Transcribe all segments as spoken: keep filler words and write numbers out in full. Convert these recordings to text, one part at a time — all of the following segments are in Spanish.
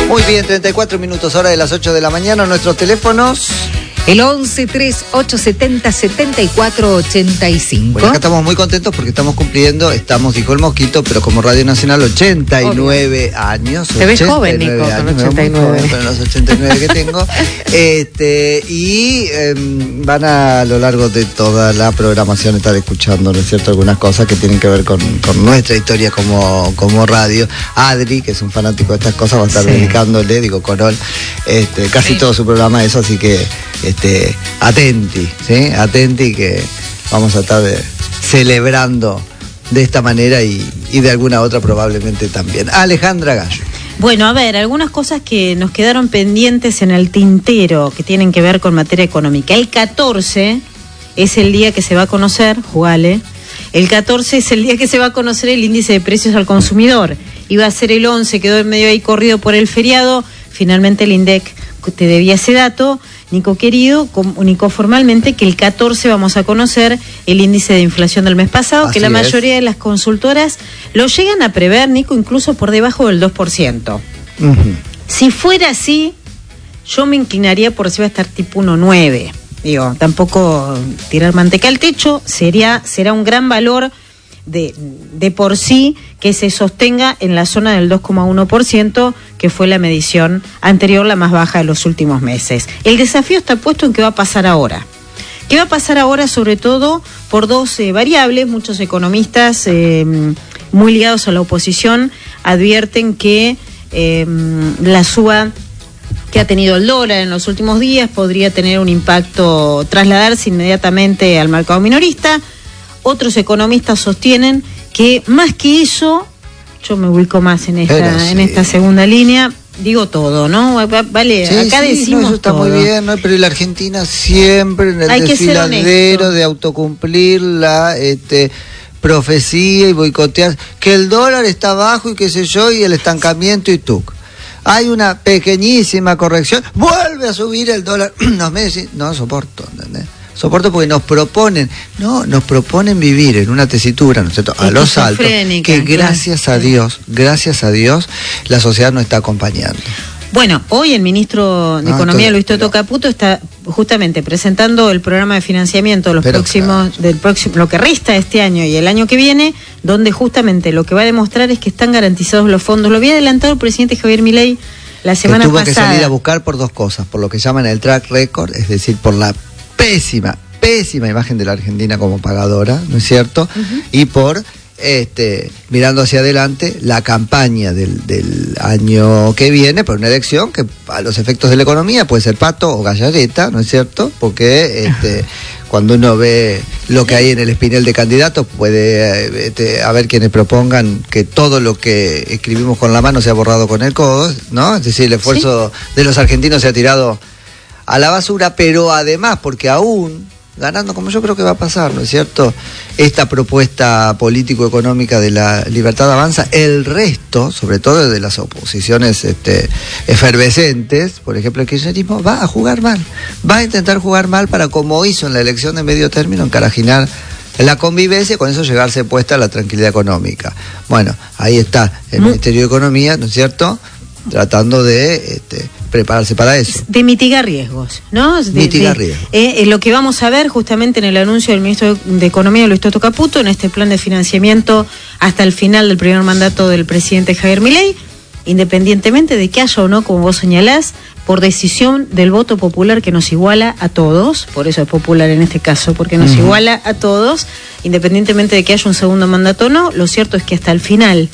Muy bien, treinta y cuatro minutos, hora de las ocho de la mañana. Nuestros teléfonos... El once, tres, ocho, setenta, setenta y cuatro, ochenta y cinco. Bueno, acá estamos muy contentos porque estamos cumpliendo, estamos, dijo el Mosquito, pero como Radio Nacional, ochenta y nueve Obvio. Años. Te ves joven, Nico, años, con ochenta y nueve. Con los ochenta y nueve que tengo. este Y eh, van a, a lo largo de toda la programación estar escuchando, ¿no es cierto?, algunas cosas que tienen que ver con, con nuestra historia como, como radio. Adri, que es un fanático de estas cosas, va a estar sí. dedicándole, digo, Corol, este, casi sí. todo su programa a eso, así que... Este, atenti, ¿sí? Atenti que vamos a estar de, celebrando de esta manera y, y de alguna otra probablemente también. Alejandra Gallo. Bueno, a ver, algunas cosas que nos quedaron pendientes en el tintero que tienen que ver con materia económica. El catorce es el día que se va a conocer, jugale, el catorce es el día que se va a conocer el índice de precios al consumidor. Iba a ser el once, quedó en medio ahí corrido por el feriado, finalmente el INDEC te debía ese dato. Nico querido, comunicó formalmente que el catorce vamos a conocer el índice de inflación del mes pasado, Así que la es. mayoría de las consultoras lo llegan a prever, Nico, incluso por debajo del dos por ciento. Uh-huh. Si fuera así, yo me inclinaría por si va a estar tipo uno coma nueve. Digo, tampoco tirar manteca al techo, sería, será un gran valor de, de por sí que se sostenga en la zona del dos coma uno por ciento, que fue la medición anterior, la más baja de los últimos meses. El desafío está puesto en qué va a pasar ahora. ¿Qué va a pasar ahora? Sobre todo por dos eh, variables. Muchos economistas eh, muy ligados a la oposición advierten que eh, la suba que ha tenido el dólar en los últimos días podría tener un impacto, trasladarse inmediatamente al mercado minorista. Otros economistas sostienen que más que eso, yo me ubico más en esta, sí. en esta segunda línea, digo todo, ¿no? Vale, sí, acá sí, decimos no, eso está todo. muy bien, ¿no? Pero la Argentina siempre en el Hay desfiladero de autocumplir la este, profecía y boicotear, que el dólar está bajo y qué sé yo, y el estancamiento y tuc. Hay una pequeñísima corrección, vuelve a subir el dólar, unos meses, no soporto, ¿entendés? Soporto porque nos proponen, no, nos proponen vivir en una tesitura, ¿no es cierto?, a los altos, que gracias a Dios, gracias a Dios, la sociedad nos está acompañando. Bueno, hoy el ministro de no, Economía, entonces, Luis Toto pero... Caputo, está justamente presentando el programa de financiamiento de los pero, próximos, claro. del próximo, lo que resta este año y el año que viene, donde justamente lo que va a demostrar es que están garantizados los fondos. Lo había adelantado el presidente Javier Milei la semana que tuvo pasada. Tuvo que salir a buscar por dos cosas, por lo que llaman el track record, es decir, por la pésima, pésima imagen de la Argentina como pagadora, ¿no es cierto? Uh-huh. Y por, este, mirando hacia adelante, la campaña del, del año que viene, por una elección que a los efectos de la economía puede ser pato o gallareta, ¿no es cierto? Porque este, cuando uno ve lo que hay en el espinel de candidatos, puede este, haber quienes propongan que todo lo que escribimos con la mano sea borrado con el codo, ¿no? Es decir, el esfuerzo ¿Sí? de los argentinos se ha tirado a la basura, pero además, porque aún ganando, como yo creo que va a pasar, ¿no es cierto?, esta propuesta político-económica de la Libertad Avanza, el resto, sobre todo de las oposiciones este, efervescentes, por ejemplo el kirchnerismo, va a jugar mal, va a intentar jugar mal para, como hizo en la elección de medio término, encarajinar la convivencia, con eso llegarse puesta a la tranquilidad económica. Bueno, ahí está el ¿Mm? Ministerio de Economía, ¿no es cierto?, tratando de este, prepararse para eso. De mitigar riesgos, ¿no? De, mitigar de, riesgos. Eh, lo que vamos a ver justamente en el anuncio del ministro de Economía, Luis Toto Caputo, en este plan de financiamiento hasta el final del primer mandato del presidente Javier Milei, independientemente de que haya o no, como vos señalás, por decisión del voto popular que nos iguala a todos, por eso es popular en este caso, porque nos uh-huh. iguala a todos, independientemente de que haya un segundo mandato o no, lo cierto es que hasta el final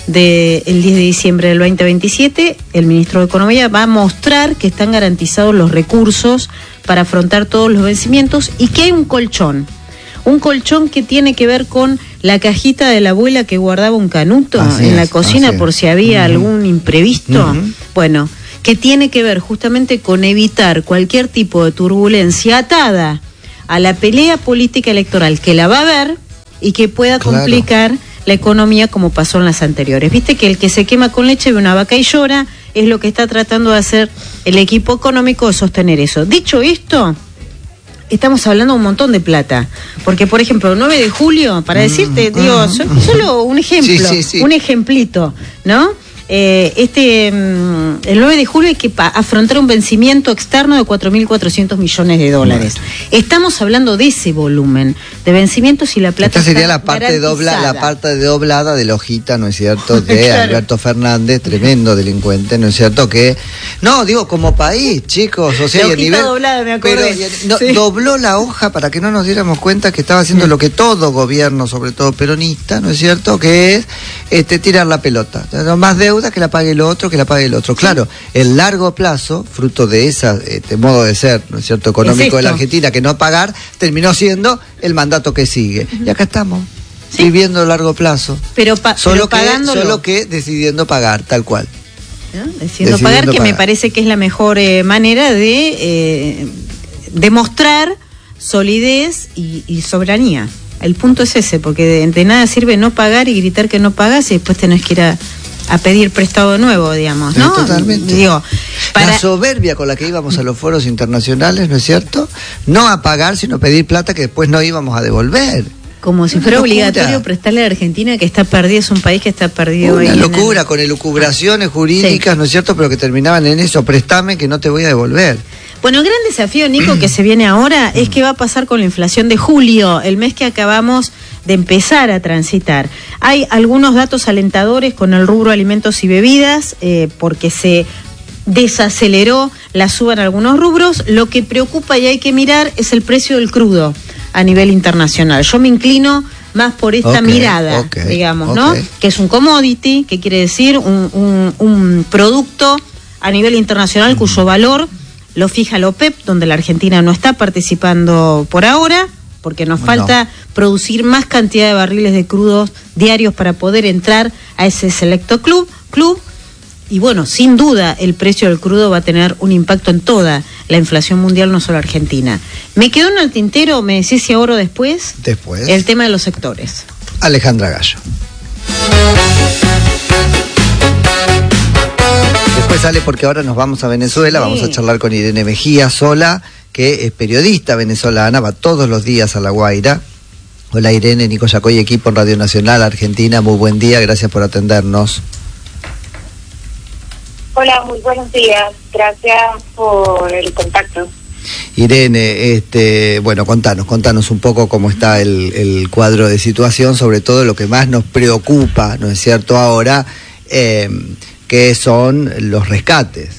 del diez de diciembre del veinte veintisiete, el ministro de Economía va a mostrar que están garantizados los recursos para afrontar todos los vencimientos y que hay un colchón, un colchón que tiene que ver con la cajita de la abuela que guardaba un canuto así en es, la cocina por si había uh-huh. algún imprevisto, uh-huh. bueno, que tiene que ver justamente con evitar cualquier tipo de turbulencia atada a la pelea política electoral que la va a haber y que pueda claro. complicar la economía como pasó en las anteriores. Viste que el que se quema con leche ve una vaca y llora, es lo que está tratando de hacer el equipo económico, de sostener eso. Dicho esto, estamos hablando de un montón de plata, porque por ejemplo, el nueve de julio, para decirte, mm, digo, mm, so, solo un ejemplo, sí, sí, sí. un ejemplito, ¿no? Eh, este mm, el nueve de julio hay que pa- afrontar un vencimiento externo de cuatro mil cuatrocientos millones de dólares. Bueno. Estamos hablando de ese volumen de vencimientos y la plata. Esta sería está la parte dobla, la parte doblada de la hojita, ¿no es cierto?, de Claro. Alberto Fernández, tremendo delincuente, ¿no es cierto? Que no, digo, como país, chicos, o sea, la y a nivel doblada, me acordé. pero no, Sí. dobló la hoja para que no nos diéramos cuenta que estaba haciendo lo que todo gobierno, sobre todo peronista, ¿no es cierto?, que es este tirar la pelota. No, más deuda, que la pague el otro, que la pague el otro. Claro, el largo plazo, fruto de ese este, modo de ser, ¿no es cierto?, económico de la Argentina, que no pagar, terminó siendo el mandato que sigue. Uh-huh. Y acá estamos, ¿sí?, viviendo a largo plazo. Pero, pa- solo, pero que, pagándolo. solo que decidiendo pagar, tal cual. ¿No? Decidiendo, decidiendo pagar, que pagar. Me parece que es la mejor eh, manera de eh, demostrar solidez y, y soberanía. El punto es ese, porque de, de nada sirve no pagar y gritar que no pagas y después tenés que ir a, a pedir prestado nuevo, digamos, ¿no? Sí, totalmente. Digo, para... La soberbia con la que íbamos a los foros internacionales, ¿no es cierto? No a pagar, sino pedir plata que después no íbamos a devolver. Como si fuera obligatorio prestarle a la Argentina, que está perdido, es un país que está perdido. Una ahí locura, el... con elucubraciones jurídicas, sí, ¿no es cierto?, pero que terminaban en eso, préstame que no te voy a devolver. Bueno, el gran desafío, Nico, que se viene ahora es qué va a pasar con la inflación de julio, el mes que acabamos de empezar a transitar. Hay algunos datos alentadores con el rubro alimentos y bebidas, eh, porque se desaceleró la suba en algunos rubros. Lo que preocupa y hay que mirar es el precio del crudo a nivel internacional. Yo me inclino más por esta okay, mirada, okay, digamos, okay. ¿no? Que es un commodity, que quiere decir un, un, un producto a nivel internacional uh-huh. cuyo valor lo fija la OPEP, donde la Argentina no está participando por ahora, porque nos falta no. producir más cantidad de barriles de crudos diarios para poder entrar a ese selecto club, club. Y bueno, sin duda el precio del crudo va a tener un impacto en toda la inflación mundial, no solo Argentina. Me quedó en el tintero, me decís si ahora después, después, el tema de los sectores. Alejandra Gallo. Después sale porque ahora nos vamos a Venezuela, sí. Vamos a charlar con Irene Mejía Sola, que es periodista venezolana, va todos los días a La Guaira. Hola Irene, Nico Yacoy, equipo en Radio Nacional Argentina, muy buen día, gracias por atendernos. Hola, muy buenos días, gracias por el contacto. Irene, este, bueno, contanos, contanos un poco cómo está el, el cuadro de situación, sobre todo lo que más nos preocupa, ¿no es cierto?, ahora, eh, que son los rescates.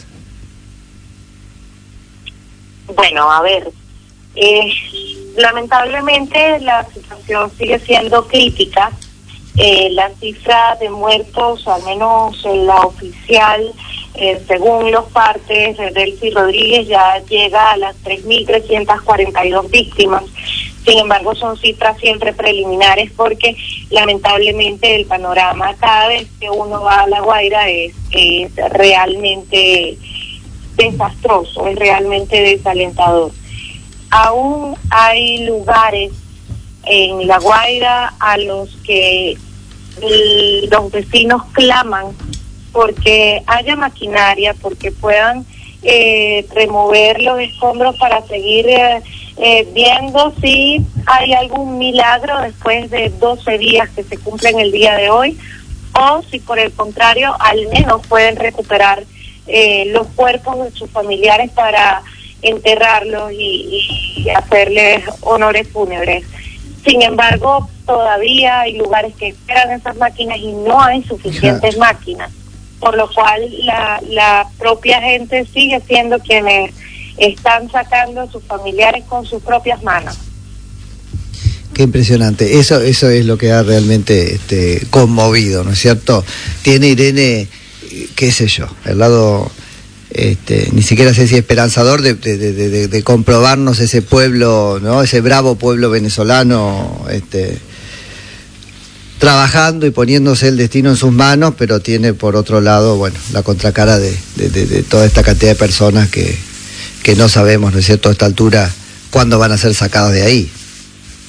Bueno, a ver, eh, lamentablemente la situación sigue siendo crítica. Eh, la cifra de muertos, al menos en la oficial, eh, según los partes de Delcy Rodríguez, ya llega a las tres mil trescientas cuarenta y dos víctimas. Sin embargo, son cifras siempre preliminares porque lamentablemente el panorama cada vez que uno va a La Guaira es, es realmente desastroso, es realmente desalentador. Aún hay lugares en La Guaira a los que los vecinos claman porque haya maquinaria, porque puedan eh, remover los escombros para seguir eh, eh, viendo si hay algún milagro después de doce días que se cumplen el día de hoy, o si por el contrario al menos pueden recuperar eh, los cuerpos de sus familiares para enterrarlos y, y hacerles honores fúnebres. Sin embargo, todavía hay lugares que esperan esas máquinas y no hay suficientes claro. máquinas, por lo cual la, la propia gente sigue siendo quienes están sacando a sus familiares con sus propias manos. Qué impresionante, eso eso es lo que ha realmente este, conmovido, ¿no es cierto? Tiene Irene, qué sé yo, el lado... Este, ni siquiera sé si esperanzador de, de, de, de, de comprobarnos ese pueblo, ¿no? Ese bravo pueblo venezolano este, trabajando y poniéndose el destino en sus manos, pero tiene por otro lado, bueno, la contracara de, de, de, de toda esta cantidad de personas que, que no sabemos, ¿no es cierto?, a esta altura cuándo van a ser sacadas de ahí.